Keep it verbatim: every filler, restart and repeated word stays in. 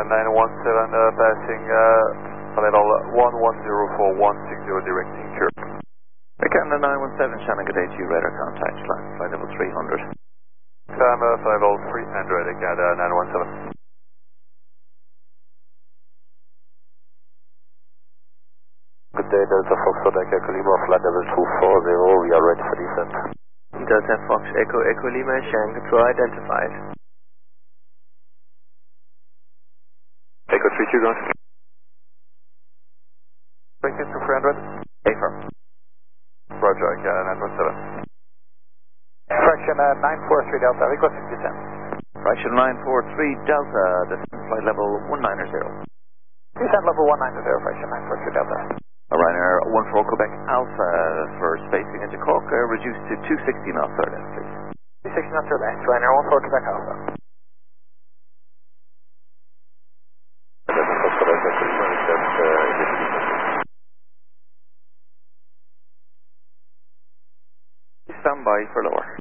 nine one seven uh, passing uh, level one one zero four one six zero directing curve. Canada nine one seven, Shannon, good day to you, radar contact, flight, flight level three hundred. Climb uh, flight level three hundred, Canada nine one seven. Good day, Delta Foxtrot Echo Echo Lima, flight level two four zero, we are ready for descent. Delta Fox Echo Echo Lima, Shannon control identified. Echo three two, go ahead. Breaking to three hundred. Affirm. Roger, Canada nine one seven. Fraction uh, nine four three Delta, requesting descent. Fraction nine four three Delta, descent flight level one nine zero. Descent level one nine zero, fraction nine four three Delta. Ryanair one four Quebec Alpha for spacing into Cork, uh, reduced to two sixty knots or less, please. two sixty knots or less, Ryanair one four Quebec Alpha. Stand by for lower.